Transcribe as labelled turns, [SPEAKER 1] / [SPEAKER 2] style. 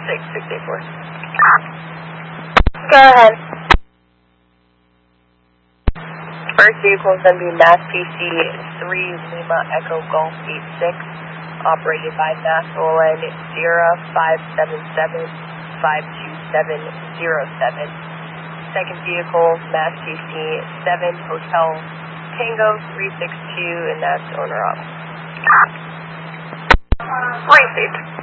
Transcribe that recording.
[SPEAKER 1] 6684. Go ahead. First vehicle is going to be Mass PC 3 Lima Echo Golf 86, operated by Mass OLN 0577-52707. Second vehicle, Mass PC 7 Hotel Tango 362, and that's owner op. Right,